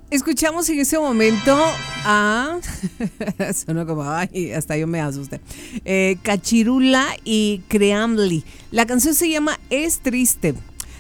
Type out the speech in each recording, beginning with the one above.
Escuchamos en ese momento a... Sonó como, ay, hasta yo me asusté. Cachirula y Creamly. La canción se llama Es Triste.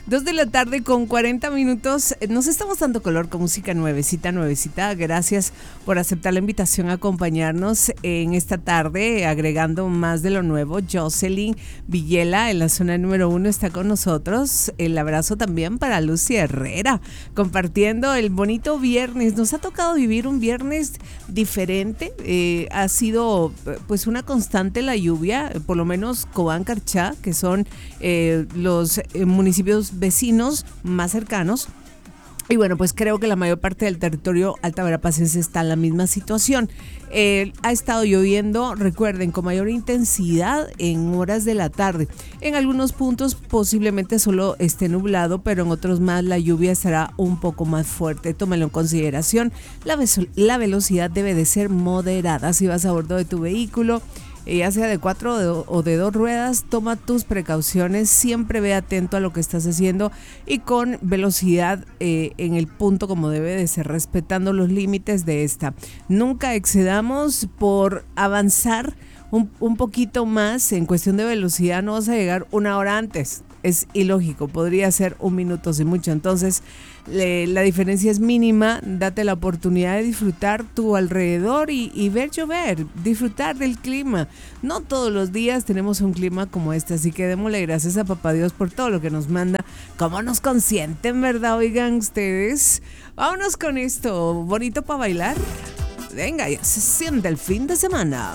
2:40 p.m. Nos estamos dando color con música nuevecita. Gracias por aceptar la invitación a acompañarnos en esta tarde, agregando más de lo nuevo. Jocelyn Villela en la zona número 1 está con nosotros. El abrazo también para Lucy Herrera, compartiendo el bonito viernes. Nos ha tocado vivir un viernes diferente. Ha sido pues una constante la lluvia, por lo menos Cobán, Carchá, que son los municipios vecinos más cercanos. Y bueno, pues creo que la mayor parte del territorio alta-verapacense está en la misma situación. Ha estado lloviendo, recuerden, con mayor intensidad en horas de la tarde. En algunos puntos posiblemente solo esté nublado, pero en otros más la lluvia estará un poco más fuerte. Tómelo en consideración. La velocidad debe de ser moderada. Si vas a bordo de tu vehículo, ya sea de 4 o de 2 ruedas, toma tus precauciones, siempre ve atento a lo que estás haciendo y con velocidad en el punto como debe de ser, respetando los límites de esta. Nunca excedamos. Por avanzar un poquito más en cuestión de velocidad, no vas a llegar 1 hora antes. Es ilógico, podría ser 1 minuto sin mucho. Entonces la diferencia es mínima. Date la oportunidad de disfrutar tu alrededor y ver llover, disfrutar del clima. No todos los días tenemos un clima como este, así que démosle gracias a Papá Dios por todo lo que nos manda. Cómo nos consienten, ¿verdad? Oigan ustedes, vámonos con esto, bonito para bailar. Venga, ya se siente el fin de semana.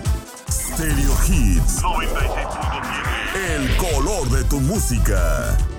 Stereo Hits 96.7. El color de tu música.